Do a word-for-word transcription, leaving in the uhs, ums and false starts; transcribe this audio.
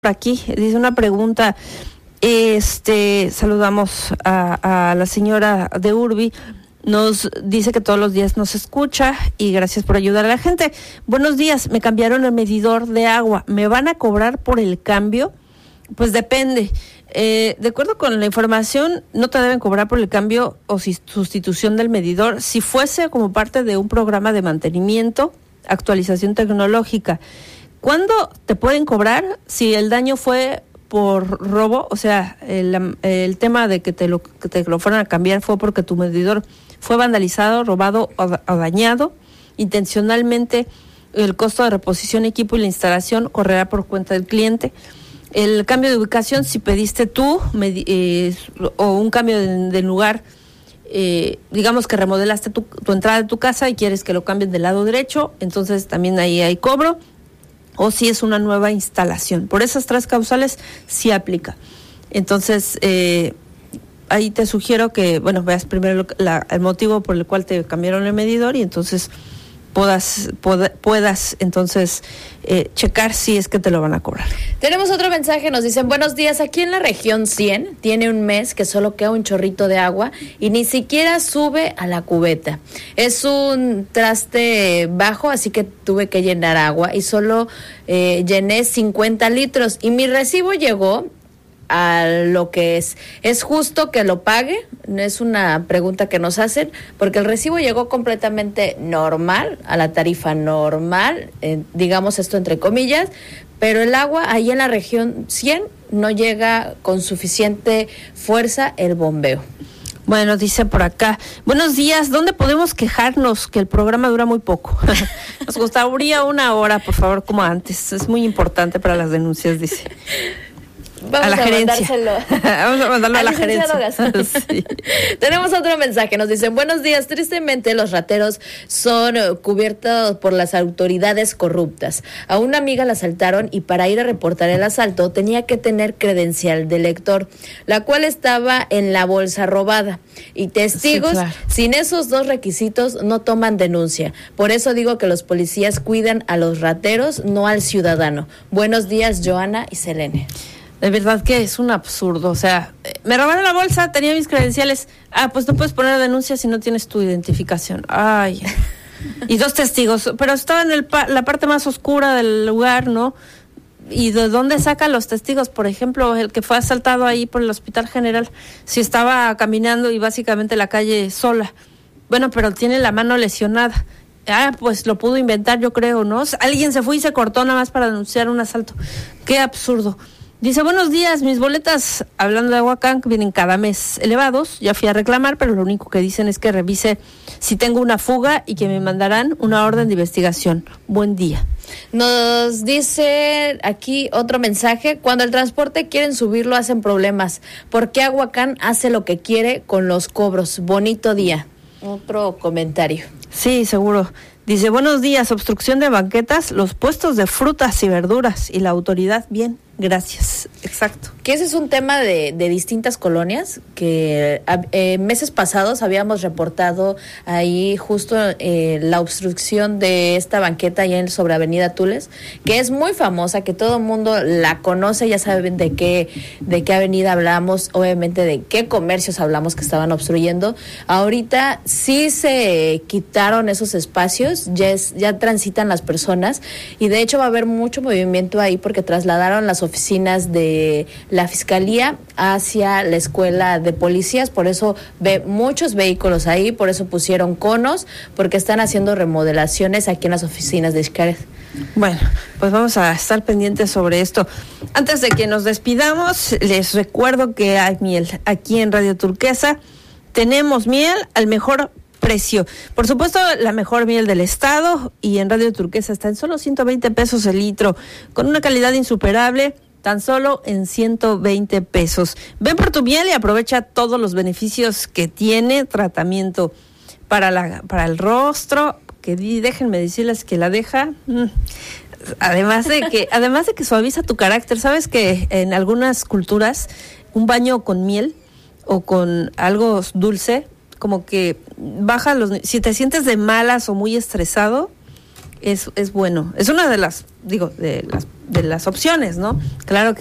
Aquí dice una pregunta, este, saludamos a, a la señora de Urbi, nos dice que todos los días nos escucha y gracias por ayudar a la gente. Buenos días, me cambiaron el medidor de agua, ¿me van a cobrar por el cambio? Pues depende, eh, de acuerdo con la información, no te deben cobrar por el cambio o si, sustitución del medidor, si fuese como parte de un programa de mantenimiento, actualización tecnológica. ¿Cuándo te pueden cobrar? Si el daño fue por robo, o sea, el, el tema de que te, lo, que te lo fueran a cambiar fue porque tu medidor fue vandalizado, robado o, o dañado. Intencionalmente, el costo de reposición, equipo y la instalación correrá por cuenta del cliente. El cambio de ubicación, si pediste tú eh, o un cambio de, de lugar, eh, digamos que remodelaste tu, tu entrada de tu casa y quieres que lo cambien del lado derecho, entonces también ahí hay cobro. O si es una nueva instalación. Por esas tres causales sí aplica. Entonces, eh, ahí te sugiero que, bueno, veas primero la, el motivo por el cual te cambiaron el medidor y entonces puedas, pod, puedas entonces eh, checar si es que te lo van a cobrar. Tenemos otro mensaje, nos dicen, buenos días, aquí en la región cien tiene un mes que solo queda un chorrito de agua y ni siquiera sube a la cubeta. Es un traste bajo, así que tuve que llenar agua y solo eh, llené cincuenta litros y mi recibo llegó a lo que es. ¿Es justo que lo pague? Es una pregunta que nos hacen, porque el recibo llegó completamente normal, a la tarifa normal, eh, digamos esto entre comillas, pero el agua ahí en la región cien no llega con suficiente fuerza el bombeo. Bueno, dice por acá, buenos días, ¿dónde podemos quejarnos? Que el programa dura muy poco. Nos gustaría una hora, por favor, como antes. Es muy importante para las denuncias, dice. Vamos a la a gerencia. mandárselo. Vamos a mandarlo a la gerencia. Sí. Tenemos otro mensaje, nos dicen, buenos días, tristemente los rateros son cubiertos por las autoridades corruptas. A una amiga la asaltaron y para ir a reportar el asalto tenía que tener credencial de lector, la cual estaba en la bolsa robada. Y testigos, sí, claro. Sin esos dos requisitos no toman denuncia. Por eso digo que los policías cuidan a los rateros, no al ciudadano. Buenos días, Joana y Selene. De verdad que es un absurdo, o sea, me robaron la bolsa, tenía mis credenciales, ah, pues no puedes poner denuncia si no tienes tu identificación, ay, y dos testigos, pero estaba en el pa- la parte más oscura del lugar, ¿no? ¿Y de dónde sacan los testigos? Por ejemplo, el que fue asaltado ahí por el Hospital General, si estaba caminando y básicamente la calle sola, bueno, pero tiene la mano lesionada. Ah, pues lo pudo inventar, yo creo, ¿no? Alguien se fue y se cortó nada más para denunciar un asalto, qué absurdo. Dice, buenos días, mis boletas, hablando de Aguacán, vienen cada mes elevados, ya fui a reclamar, pero lo único que dicen es que revise si tengo una fuga y que me mandarán una orden de investigación. Buen día. Nos dice aquí otro mensaje, cuando el transporte quieren subirlo hacen problemas, ¿por qué Aguacán hace lo que quiere con los cobros? Bonito día. Otro comentario. Sí, seguro. Dice, buenos días, obstrucción de banquetas, los puestos de frutas y verduras y la autoridad, bien, gracias, exacto. Que ese es un tema de, de distintas colonias, que eh, meses pasados habíamos reportado ahí justo eh, la obstrucción de esta banqueta allá en sobre Avenida Tules, que es muy famosa, que todo el mundo la conoce, ya saben de qué, de qué avenida hablamos, obviamente de qué comercios hablamos que estaban obstruyendo. Ahorita sí se quitaron esos espacios, ya, es, ya transitan las personas y de hecho va a haber mucho movimiento ahí porque trasladaron las oficinas de la Fiscalía hacia la Escuela de Policías, por eso ve muchos vehículos ahí, por eso pusieron conos, porque están haciendo remodelaciones aquí en las oficinas de Xcaret. Bueno, pues vamos a estar pendientes sobre esto. Antes de que nos despidamos, les recuerdo que hay miel aquí en Radio Turquesa. Tenemos miel al mejor precio. Por supuesto, la mejor miel del estado y en Radio Turquesa está en solo ciento veinte pesos el litro, con una calidad insuperable, tan solo en ciento veinte pesos. Ven por tu miel y aprovecha todos los beneficios que tiene, tratamiento para la para el rostro, que déjenme decirles que la deja, mm, además de que además de que suaviza tu carácter. Sabes que en algunas culturas un baño con miel o con algo dulce como que baja los, si te sientes de malas o muy estresado, es, es bueno. Es una de las, digo, de las, de las opciones, ¿no? Claro